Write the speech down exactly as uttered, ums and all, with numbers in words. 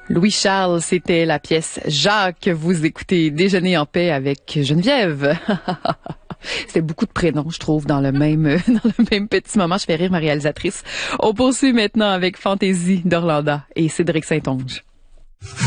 Louis Charles, c'était la pièce Jacques. Vous écoutez Déjeuner en paix avec Geneviève. C'est beaucoup de prénoms, je trouve, dans le même dans le même petit moment. Je fais rire ma réalisatrice. On poursuit maintenant avec Fantaisie d'Orlanda et Cédric Saint-Onge.